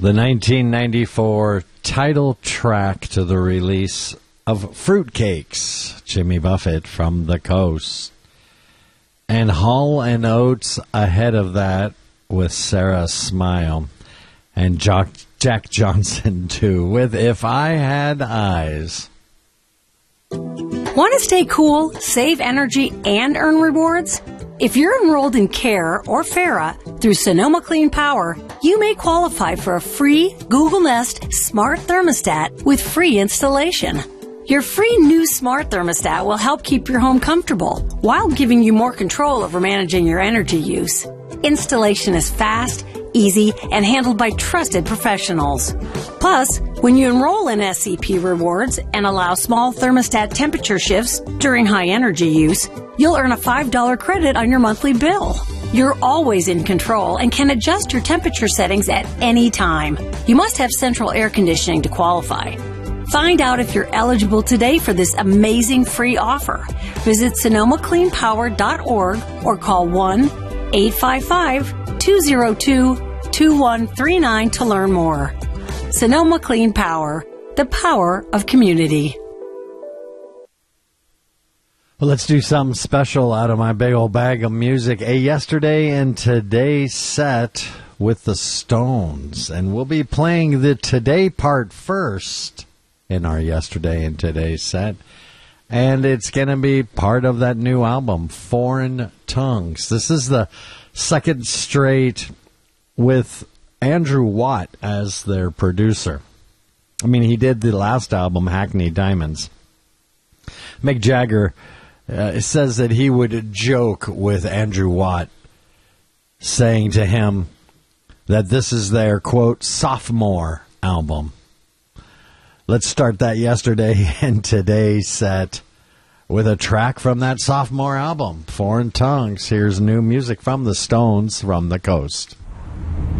The 1994 title track to the release of Fruitcakes, Jimmy Buffett from the Coast. And Hall & Oates ahead of that with Sarah Smile. And Jack Johnson, too, with If I Had Eyes. Want to stay cool, save energy, and earn rewards? If you're enrolled in CARE or FARA through Sonoma Clean Power, you may qualify for a free Google Nest Smart Thermostat with free installation. Your free new smart thermostat will help keep your home comfortable while giving you more control over managing your energy use. Installation is fast, easy, and handled by trusted professionals. Plus, when you enroll in SCP Rewards and allow small thermostat temperature shifts during high energy use, you'll earn a $5 credit on your monthly bill. You're always in control and can adjust your temperature settings at any time. You must have central air conditioning to qualify. Find out if you're eligible today for this amazing free offer. Visit SonomaCleanPower.org or call 1-855-202-2139 to learn more. Sonoma Clean Power, the power of community. Well, let's do something special out of my big old bag of music. A yesterday and today set with the Stones. And we'll be playing the today part first in our yesterday and today set. And it's going to be part of that new album, Foreign Tongues. This is the second straight with Andrew Watt as their producer. I mean, he did the last album, Hackney Diamonds. Mick Jagger says that he would joke with Andrew Watt, saying to him that this is their, quote, sophomore album. Let's start that yesterday and today set with a track from that sophomore album, Foreign Tongues. Here's new music from the Stones from the Coast.